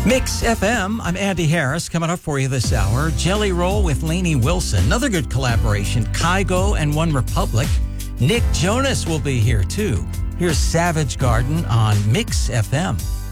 Mix FM, I'm Andy Harris. Coming up for you this hour, Jelly Roll with Lainey Wilson. Another good collaboration, Kygo and One Republic. Nick Jonas will be here too. Here's Savage Garden on Mix FM.